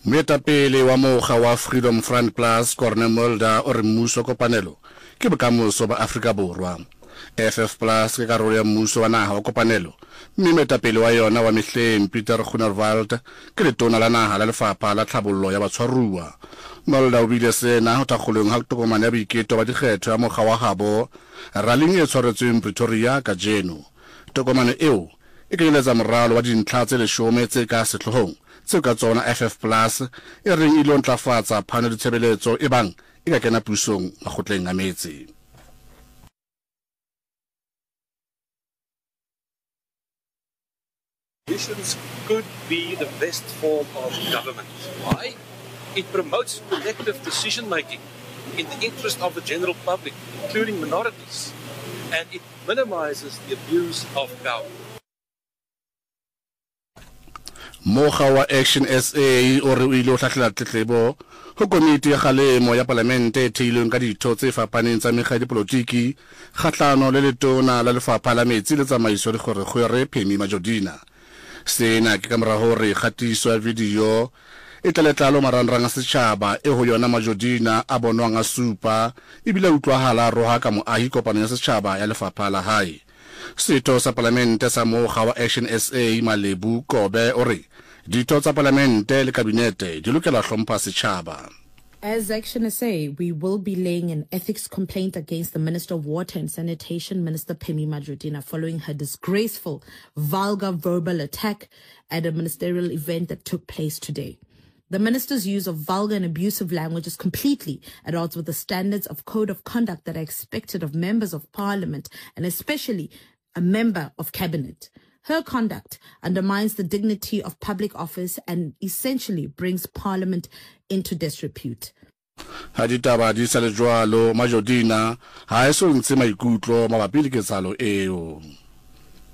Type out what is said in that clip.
Moetapele wa mokga wa Freedom Front Plus Corne Mulder o re mmuso kopanelo ke bokamoso ba Afrika Borwa. FF Plus ke karolo ya mmuso wa naha wa kopanelo, mme moetapele wa yona wa mehleng Pieter Groenewald ke letona la naha la lefapha la tlhabollo ya batshwaruwa. Mulder o bile sena ho thakgolong ha tokomane ya boiketo ba dikgetho ya mokga wa habo rallying e tshwaretsweng Pretoria ka jeno. Tokomane eo e kenyeletsa moralo wa dintlha tse 10 tse ka sehlohong tseo ka tsona FF Plus e reng ilo ntlafatsa phano ya ditshebeletso e bang e ka kena pusong makgotleng a metse. Elections could be the best form of government. Why? It promotes collective decision-making in the interest of the general public, including minorities, and it minimizes the abuse of power. Mokga wa Action SA o re o ile o hlahlela tletlebo ho komiti ya kgalemo ya parlamente e theilweng ka ditho tse fapaneng tsa mekga ya dipolotiki kgahlano le letona la lefapha la metsi le tsamaiso le kgwere Phemi Majodina. Sena ke ka mora hore kgatiso ya video e tletlalo marangrang a setjhaba e ho yona Majodina a bonwang a supa e bile utlwahala roha ka moahi kopano ya setjhaba ya lefapha la hae. Setho sa parlamente sa mokga wa Action SA Malebu Kobe o re ditho tsa parlamente le kabinete di lokela hlompha setjhaba. As Action SA, we will be laying an ethics complaint against the Minister of Water and Sanitation, Minister Phemi Majodina, following her disgraceful, vulgar verbal attack at a ministerial event that took place today. The minister's use of vulgar and abusive language is completely at odds with the standards of code of conduct that are expected of members of parliament and especially a member of cabinet. Her conduct undermines the dignity of public office and essentially brings parliament into disrepute. Haditaba di sa le jwalo Majodina ha eso ntse maikutlo mabapi le ketsahalo eo.